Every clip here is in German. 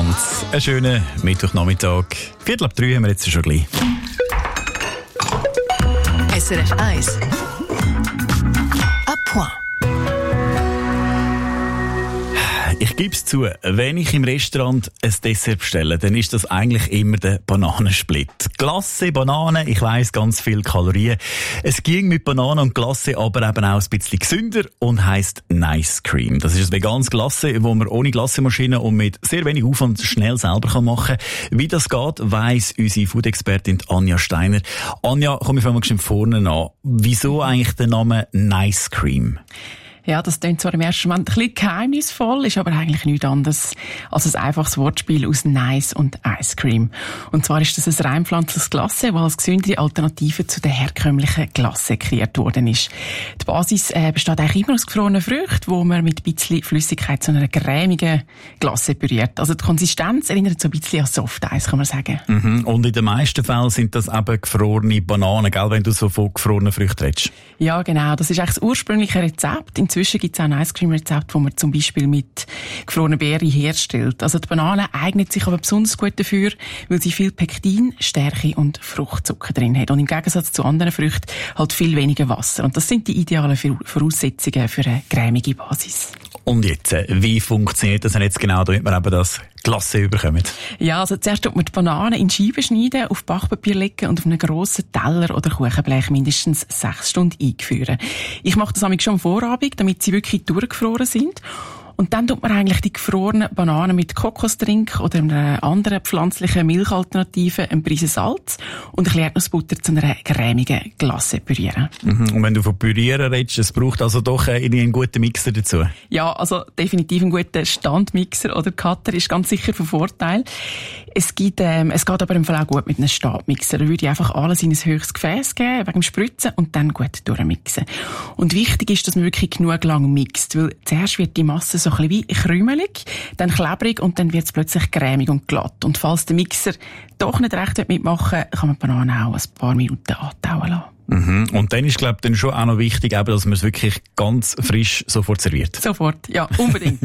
miteinander. Einen schönen Mittwochnachmittag. 2:45 haben wir jetzt schon gleich. SRF 1 à point. Ich gebe es zu, wenn ich im Restaurant ein Dessert bestelle, dann ist das eigentlich immer der Bananensplit. Glace, Banane, ich weiss, ganz viel Kalorien. Es ging mit Banane und Glace aber eben auch ein bisschen gesünder und heisst Nice Cream. Das ist ein veganes Glace, das man ohne Glacemaschine und mit sehr wenig Aufwand schnell selber machen kann. Wie das geht, weiss unsere Food-Expertin Anja Steiner. Anja, komm ich mal vorne an. Wieso eigentlich der Name Nice Cream? Ja, das klingt zwar im ersten Moment ein bisschen geheimnisvoll, ist aber eigentlich nichts anderes als ein einfaches Wortspiel aus Nice und Ice Cream. Und zwar ist das ein rein pflanzliches Glace, das als gesündere Alternative zu der herkömmlichen Glace kreiert worden ist. Die Basis besteht eigentlich immer aus gefrorenen Früchten, wo man mit ein bisschen Flüssigkeit zu einer cremigen Glace püriert. Also die Konsistenz erinnert so ein bisschen an Softeis, kann man sagen. Mhm. Und in den meisten Fällen sind das eben gefrorene Bananen, gell, wenn du so von gefrorenen Früchten redest? Ja, genau. Das ist eigentlich das ursprüngliche Rezept. Inzwischen gibt es auch ein Ice Cream Rezept, das man zum Beispiel mit gefrorenen Beeren herstellt. Also die Banane eignet sich aber besonders gut dafür, weil sie viel Pektin, Stärke und Fruchtzucker drin hat. Und im Gegensatz zu anderen Früchten halt viel weniger Wasser. Und das sind die idealen Voraussetzungen für eine cremige Basis. Und jetzt, wie funktioniert das denn jetzt genau, damit wir eben das Glace bekommen? Ja, also zuerst tut man die Bananen in Scheiben schneiden, auf Backpapier legen und auf einen grossen Teller oder Kuchenblech mindestens 6 Stunden einführen. Ich mache das schon am Vorabend, damit sie wirklich durchgefroren sind. Und dann tut man eigentlich die gefrorenen Bananen mit Kokostrink oder einer anderen pflanzlichen Milchalternative, einem Prise Salz und ein bisschen Erdnussbutter zu einer cremigen Glace pürieren. Mhm. Und wenn du von Pürieren redest, es braucht also doch einen guten Mixer dazu? Ja, also definitiv ein guter Standmixer oder Cutter ist ganz sicher von Vorteil. Es geht aber im Fall auch gut mit einem Stabmixer. Da würde ich einfach alles in ein höchstes Gefäß geben, wegen dem Spritzen und dann gut durchmixen. Und wichtig ist, dass man wirklich genug lang mixt, weil zuerst wird die Masse so ein bisschen wie krümelig, dann klebrig und dann wird es plötzlich cremig und glatt. Und falls der Mixer doch nicht recht mitmachen will, kann man die Bananen auch ein paar Minuten antauen lassen. Mhm. Und dann ist, glaube ich, dann schon auch noch wichtig, eben, dass man es wirklich ganz frisch sofort serviert. Sofort, ja, unbedingt.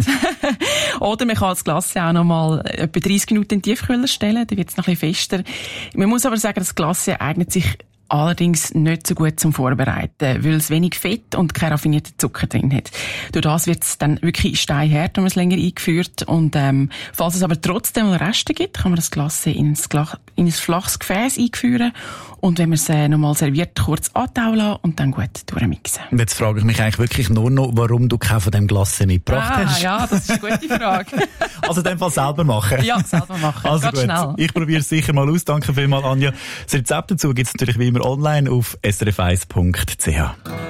Oder man kann das Glace auch noch mal etwa 30 Minuten in den Tiefkühler stellen, dann wird es noch ein bisschen fester. Man muss aber sagen, das Glace eignet sich allerdings nicht so gut zum Vorbereiten, weil es wenig Fett und kein raffinierter Zucker drin hat. Durch das wird es dann wirklich steinhart, wenn man es länger eingeführt. Und falls es aber trotzdem mal Reste gibt, kann man das Glace in ein flaches Gefäß einführen und wenn man es nochmal serviert, kurz antauen lassen und dann gut durchmixen. Und jetzt frage ich mich eigentlich wirklich nur noch, warum du keinen von dem Glace mitgebracht hast. Ja, das ist eine gute Frage. Also in dem Fall selber machen. Ja, selber machen. Also ganz gut. Schnell. Ich probiere es sicher mal aus. Danke vielmals, Anja. Das Rezept dazu gibt es natürlich wie immer online auf srf1.ch.